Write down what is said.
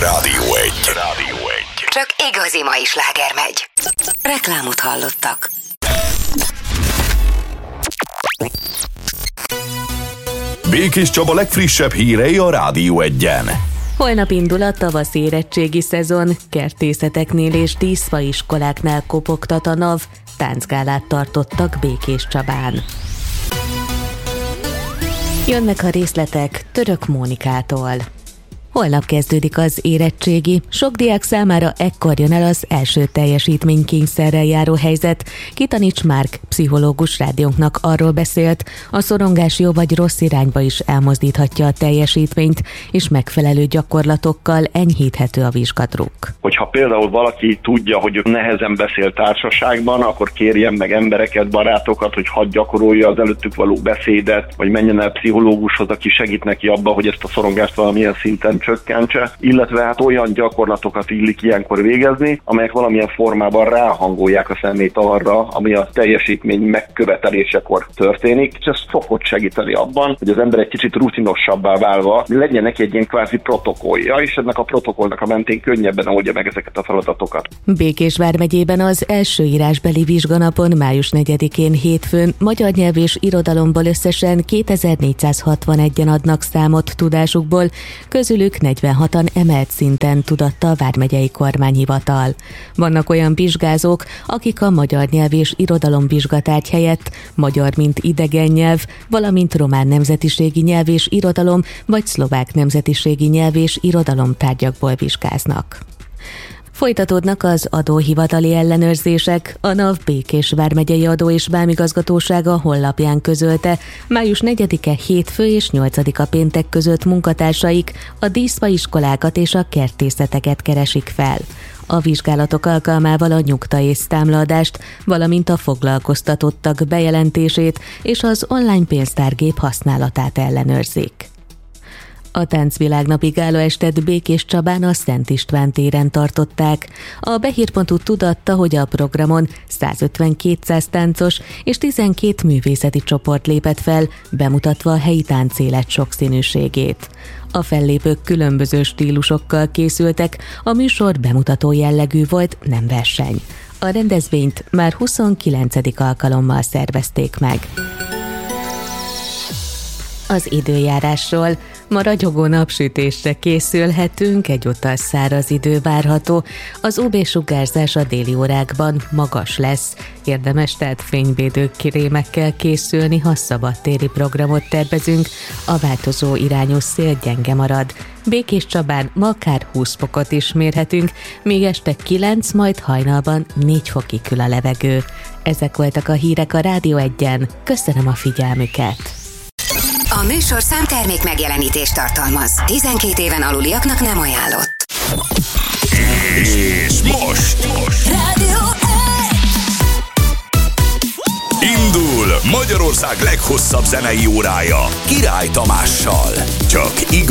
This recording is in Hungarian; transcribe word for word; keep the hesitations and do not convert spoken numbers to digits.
Rádió egy. Rádió egy. Csak igazi mai sláger megy. Reklámot hallottak. Békés Csaba legfrissebb hírei a Rádió egyen. Holnap indul a tavaszi érettségi szezon, kertészeteknél és díszfaiskoláknál kopogtat a NAV, táncgálát tartottak Békés Csabán. Jönnek a részletek Török Mónikától. Holnap kezdődik az érettségi, sok diák számára ekkor jön el az első teljesítménykényszerrel járó helyzet. Kitanics Márk, pszichológus rádiónknak arról beszélt, a szorongás jó vagy rossz irányba is elmozdíthatja a teljesítményt, és megfelelő gyakorlatokkal enyhíthető a vizsgadruk. Hogyha például valaki tudja, hogy nehezen beszél társaságban, akkor kérjen meg embereket, barátokat, hogy hadd gyakorolja az előttük való beszédet, vagy menjen el pszichológushoz, aki segít neki abba, hogy ezt a szorongást valamilyen szinten csökkentse, illetve hát olyan gyakorlatokat illik ilyenkor végezni, amelyek valamilyen formában ráhangolják a szemét arra, ami a teljesítmény megkövetelésekor történik, és ez szokott segíteni abban, hogy az ember egy kicsit rutinosabbá válva legyen neki egy ilyen kvázi protokollja, és ennek a protokollnak a mentén könnyebben oldja meg ezeket a feladatokat. Békés vármegyében az első írásbeli vizsganapon május negyedikén hétfőn magyar nyelv és irodalomból összesen kétezer-négyszázhatvanegyen adnak számot tudásukból, közülük negyvenhatan emelt szinten tudatta a vármegyei kormányhivatal. Vannak olyan vizsgázók, akik a magyar nyelv és irodalom vizsgatárgy helyett magyar mint idegen nyelv, valamint román nemzetiségi nyelv és irodalom vagy szlovák nemzetiségi nyelv és irodalom tárgyakból vizsgáznak. Folytatódnak az adóhivatali ellenőrzések. A NAV Békés vármegyei adó- és vámigazgatósága honlapján közölte, május negyedike hétfő és nyolcadika péntek között munkatársaik a díszfaiskolákat és a kertészeteket keresik fel. A vizsgálatok alkalmával a nyugta és számlaadást, valamint a foglalkoztatottak bejelentését és az online pénztárgép használatát ellenőrzik. A Táncvilágnapi gálaestet Békés Csabán a Szent István téren tartották. A Behír pont hu tudatta, hogy a programon százötven-kétszáz táncos és tizenkét művészeti csoport lépett fel, bemutatva a helyi táncélet sokszínűségét. A fellépők különböző stílusokkal készültek, a műsor bemutató jellegű volt, nem verseny. A rendezvényt már huszonkilencedik alkalommal szervezték meg. Az időjárásról. Ma ragyogó napsütésre készülhetünk, egyúttal száraz idő várható. Az u vé-sugárzás a déli órákban magas lesz. Érdemes tehát fényvédő krémekkel készülni, ha szabadtéri programot tervezünk. A változó irányú szél gyenge marad. Békés Csabán ma akár húsz fokot is mérhetünk, még este kilenc, majd hajnalban négy fokig kül a levegő. Ezek voltak a hírek a Rádió egyen. Köszönöm a figyelmüket! A műsorszám termék megjelenítést tartalmaz. tizenkét éven aluliaknak nem ajánlott. És most, most. Rádió egy! Indul Magyarország leghosszabb zenei órája Király Tamással. Csak igaz.